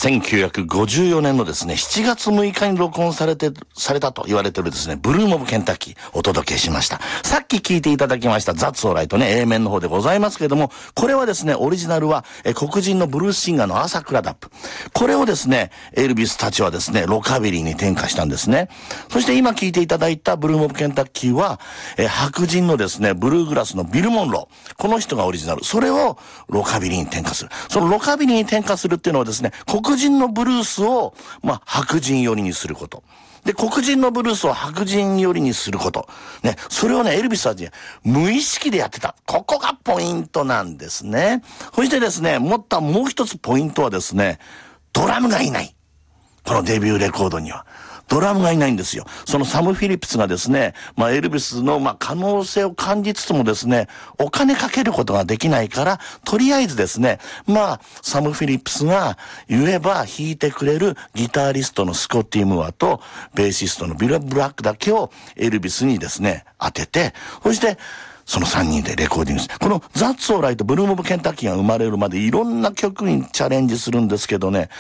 1954年のですね、7月6日に録音されたと言われているですね、ブルームオブケンタッキーお届けしました。さっき聞いていただきましたザッツオーライトね、A 面の方でございますけれども、これはですね、オリジナルは黒人のブルースシンガーのアーサー・クラダップ。これをですね、エルビスたちはですね、ロカビリーに転化したんですね。そして今聞いていただいたブルームオブケンタッキーは、白人のですね、ブルーグラスのビル・モンロー。この人がオリジナル。それをロカビリーに転化する。そのロカビリーに転化するっていうのはですね、黒人のブルースを、白人寄りにすること。で、黒人のブルースを白人寄りにすること。ね、それをね、エルビスはね、無意識でやってた。ここがポイントなんですね。そしてですね、もう一つポイントはですね、ドラムがいない。このデビューレコードには。ドラムがいないんですよ。そのサム・フィリップスがですね、エルビスの可能性を感じつつもですね、お金かけることができないから、とりあえずですね、サム・フィリップスが言えば弾いてくれるギタリストのスコッティ・ムーアと、ベーシストのビル・ブラックだけをエルビスにですね、当てて、そして、その3人でレコーディングして、このザッツオーライトブルームオブケンタッキーが生まれるまでいろんな曲にチャレンジするんですけどね、